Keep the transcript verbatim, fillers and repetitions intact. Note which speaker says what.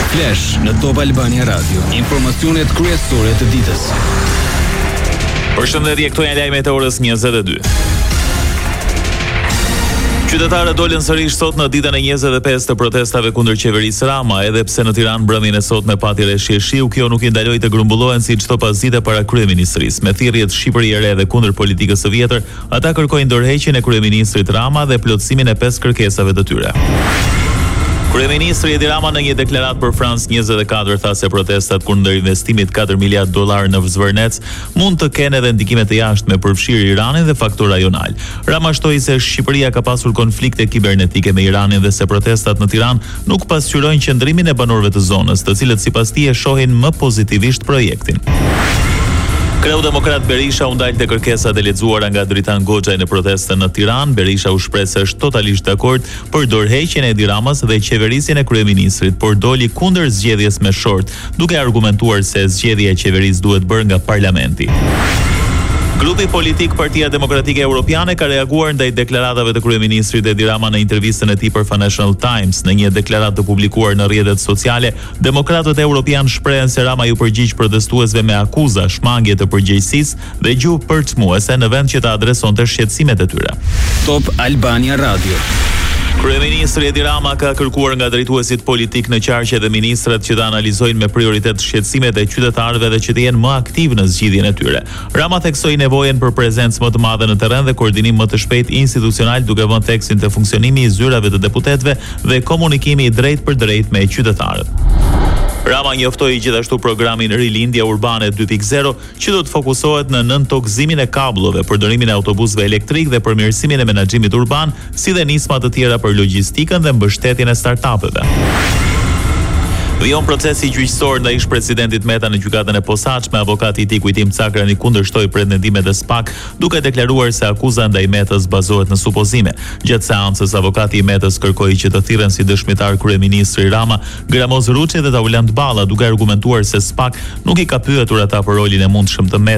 Speaker 1: Flash në Top Albania Radio. Informacionet kryesore të ditës.
Speaker 2: Përshëndetje, këto janë lajmet e orës njëzet e dy. Qytetarët dolën sërish sot në ditën e njëzet e pesë të protestave kundër qeverisë Rama, edhe pse në Tiranë mbrëmjen e sotme pati rreshje shiu, kjo nuk i ndaloi të grumbullohen si çdo pas dite para kryeministrisë. Me thirrjet Shqipëri e re dhe kundër politikës së vjetër, ata kërkojnë dorëheqjen e kryeministrit Rama dhe plotësimin e pesë kërkesave të tyre. Kryeministri Edi Rama në një deklaratë për France njëzet e katër tha se protestat kundër investimit katër miliardë dollar në Zvërnec mund të kenë edhe ndikime të jashtme përfshirë Iranin dhe faktor rajonal. Rama shtoi se Shqipëria ka pasur konflikte kibernetike me Iranin dhe se protestat në Tiranë nuk pasqyrojnë qëndrimin e banorëve të zonës, të cilët sipas tij e shohin më pozitivisht projektin. Kreu Demokrat Berisha u ndal te kërkesat e lexuara nga Dritan Goxhaj në protestën në Tiranë. Berisha u shpreh se është totalisht dakord për dorëheqjen e Edi Ramës dhe qeverisjen e kryeministrit, por doli kundër zgjedhjes me short, duke argumentuar se zgjedhja e qeverisë duhet bërë nga parlamenti. Grupi politik Partia Demokratike Europiane ka reaguar ndaj deklaratave të kryeministrit Edi Rama në intervistën e tij për Financial Times. Në një deklaratë të publikuar në rrjetet sociale, demokratët europian shprehen se Rama ju përgjigj protestuesve me akuza, shmangje të përgjegjësisë dhe gjuhë përçmuese në vend që të adresonte shqetësimet e tyre.
Speaker 1: Top Albania Radio.
Speaker 2: Kryeministri Edi Rama ka kërkuar nga drejtuesit politik në qarqe dhe ministrat që të analizojnë me prioritet shqetësimet e qytetarëve dhe që të jenë më aktiv në zgjidhjen e tyre. Rama theksoi nevojën për prezencë më të madhe në terren dhe koordinim më të shpejt institucional, duke vënë theksin te funksionimi i zyrave të deputetëve dhe komunikimi i drejt për drejt me qytetarët. Rama njoftoi gjithashtu programin Rilindja Urbane dy pikë zero, që do të fokusohet në nëntokëzimin e kabllove, përdorimin e autobusëve elektrik dhe përmirësimin e menaxhimit urban, si dhe nisma të tjera për logjistikën dhe mbështetjen e startupeve. Vijon procesi gjyqësor ndaj ish-presidentit Meta në gjykatën e posaçme. Avokati i tij Kujtim Cakrani kundërshtoi pretendimet e SPAK, duke deklaruar se akuza ndaj Metës bazohet në supozime. Gjatë seancës, avokati i Metës kërkoi që të thirren si dëshmitar kryeministri Rama, Gramoz Ruçi dhe Taulant Balla, duke argumentuar se SPAK nuk i ka pyetur ata për rolin e mundshëm të Metës